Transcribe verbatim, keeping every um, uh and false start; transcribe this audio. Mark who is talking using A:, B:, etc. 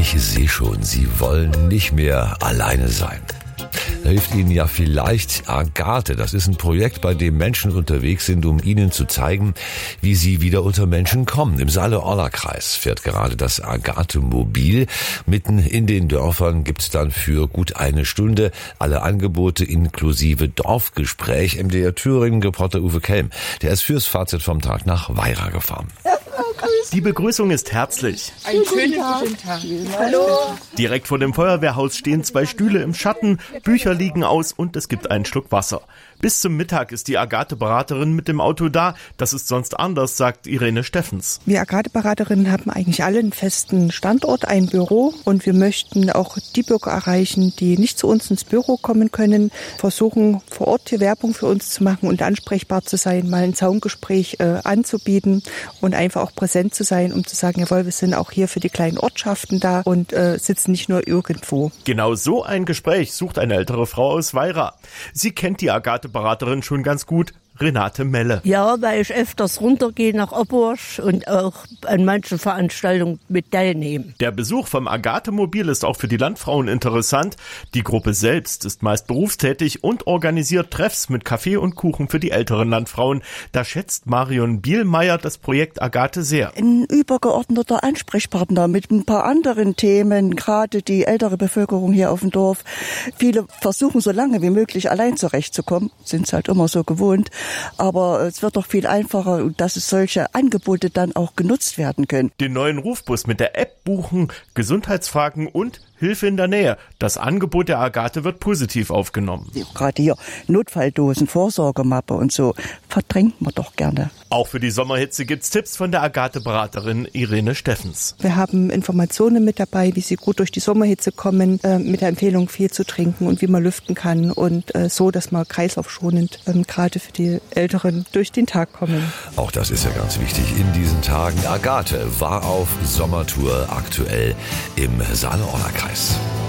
A: Ich sehe schon, Sie wollen nicht mehr alleine sein. Da hilft Ihnen ja vielleicht Agathe. Das ist ein Projekt, bei dem Menschen unterwegs sind, um Ihnen zu zeigen, wie sie wieder unter Menschen kommen. Im Saale-Orla-Kreis fährt gerade das Agathe-Mobil. Mitten in den Dörfern gibt's dann für gut eine Stunde alle Angebote inklusive Dorfgespräch. M D R Thüringen-Reporter Uwe Kelm, der ist fürs Fazit vom Tag nach Weira gefahren.
B: Die Begrüßung ist herzlich.
C: Einen schönen guten Tag.
B: Hallo. Direkt vor dem Feuerwehrhaus stehen zwei Stühle im Schatten, Bücher liegen aus und es gibt einen Schluck Wasser. Bis zum Mittag ist die Agathe-Beraterin mit dem Auto da. Das ist sonst anders, sagt Irene Steffens.
D: Wir Agathe-Beraterinnen haben eigentlich alle einen festen Standort, ein Büro. Und wir möchten auch die Bürger erreichen, die nicht zu uns ins Büro kommen können, versuchen vor Ort hier Werbung für uns zu machen und ansprechbar zu sein, mal ein Zaungespräch äh, anzubieten und einfach auch präsent zu sein, um zu sagen, jawohl, wir sind auch hier für die kleinen Ortschaften da und äh, sitzen nicht nur irgendwo.
B: Genau so ein Gespräch sucht eine ältere Frau aus Weira. Sie kennt die Agathe-Beraterin schon ganz gut, Renate Melle.
E: Ja, weil ich öfters runtergehe nach Opporsch und auch an manchen Veranstaltungen mit teilnehme.
B: Der Besuch vom Agathe-Mobil ist auch für die Landfrauen interessant. Die Gruppe selbst ist meist berufstätig und organisiert Treffs mit Kaffee und Kuchen für die älteren Landfrauen. Da schätzt Marion Bielmeier das Projekt Agathe sehr.
F: Ein übergeordneter Ansprechpartner mit ein paar anderen Themen, gerade die ältere Bevölkerung hier auf dem Dorf. Viele versuchen so lange wie möglich allein zurechtzukommen, sind es halt immer so gewohnt. Aber es wird doch viel einfacher, dass es solche Angebote dann auch genutzt werden können.
B: Den neuen Rufbus mit der App buchen, Gesundheitsfragen und Hilfe in der Nähe. Das Angebot der Agathe wird positiv aufgenommen.
F: Gerade hier Notfalldosen, Vorsorgemappe und so verdrängt man doch gerne.
B: Auch für die Sommerhitze gibt's Tipps von der Agathe-Beraterin Irene Steffens.
D: Wir haben Informationen mit dabei, wie Sie gut durch die Sommerhitze kommen, äh, mit der Empfehlung viel zu trinken und wie man lüften kann und äh, so, dass man kreislaufschonend ähm, gerade für die Älteren durch den Tag kommen.
A: Auch das ist ja ganz wichtig in diesen Tagen. Agathe war auf Sommertour aktuell im Saale-Orla-Kreis.